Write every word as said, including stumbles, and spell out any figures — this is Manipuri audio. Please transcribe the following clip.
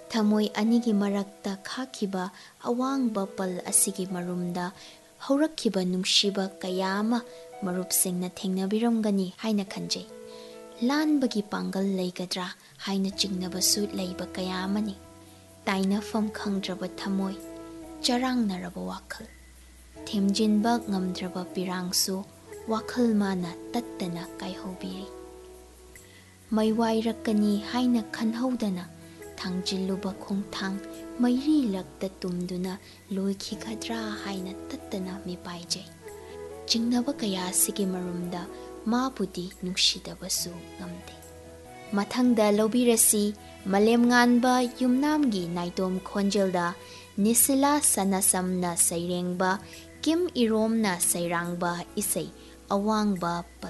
ꯊꯃꯣꯏ ꯑꯅꯤꯒꯤ ꯃꯔꯛꯇ ꯈꯥꯛꯈꯤꯕ ꯑꯋꯥꯡꯕ ꯄꯜ ꯑꯁꯤꯒꯤ ꯃꯔꯨꯝꯗ ꯍꯧꯔꯛꯈꯤꯕ ꯅꯨꯡꯁꯤꯕ ꯀꯌꯥ ꯑꯃ ꯃꯔꯨꯞꯁꯤꯡꯅ ꯊꯦꯡꯅꯕꯤꯔꯝꯒꯅꯤ ꯍꯥꯏꯅ ꯈꯟꯖꯩ꯫ ꯂꯥꯟꯕꯒꯤ ꯄꯥꯡꯒꯜ ꯂꯩꯒꯗ꯭ꯔꯥ ꯍꯥꯏꯅ ꯆꯤꯡꯅꯕꯁꯨ ꯂꯩꯕ ꯀꯌꯥ ꯑꯃꯅꯤ꯫ ꯇꯥꯏꯅꯐꯝ ꯈꯪꯗ꯭ꯔꯕ ꯊꯃꯣꯏ, ꯆꯔꯥꯡꯅꯔꯕ ꯋꯥꯈꯜ, ꯊꯦꯝꯖꯤꯟꯕ ꯉꯝꯗ꯭ꯔꯕ ꯄꯤꯔꯥꯡꯁꯨ ꯋꯥꯈꯜ ꯃꯥꯅ ꯇꯠꯇꯅ ꯀꯥꯏꯍꯧꯕꯤꯔꯤ꯫ ꯃꯩꯋꯥꯏꯔꯛꯀꯅꯤ ꯍꯥꯏꯅ ꯈꯟꯍꯧꯗꯅ ꯊꯥꯡꯖꯤꯜꯂꯨꯕ ꯈꯣꯡꯊꯥꯡ ꯃꯩꯔꯤꯂꯛꯇ ꯇꯨꯝꯗꯨꯅ ꯂꯣꯏꯈꯤꯒꯗ꯭ꯔꯥ ꯍꯥꯏꯅ ꯇꯠꯇꯅ ꯃꯤꯄꯥꯏꯖꯩ꯫ ꯆꯤꯡꯅꯕ ꯀꯌꯥ ꯑꯁꯤꯒꯤ ꯃꯔꯨꯝꯗ ꯃꯥꯕꯨꯗꯤ ꯅꯨꯡꯁꯤꯗꯕꯁꯨ ꯉꯝꯗꯦ꯫ ꯃꯊꯪꯗ ꯂꯧꯕꯤꯔꯁꯤ ꯃꯥꯂꯦꯝꯉꯥꯟꯕ ꯌꯨꯝꯅꯥꯝꯒꯤ ꯅꯥꯏꯇꯣꯝ ꯈꯣꯟꯖꯦꯜꯗ ꯅꯤꯁꯤꯂꯥ ꯁꯅꯥꯁꯝꯅ ꯁꯩꯔꯦꯡꯕ, ꯀꯤꯝ ꯏꯔꯣꯝꯅ ꯁꯩꯔꯥꯡꯕ ꯏꯁꯩ ꯑꯋꯥꯡꯕ ꯄꯜ꯫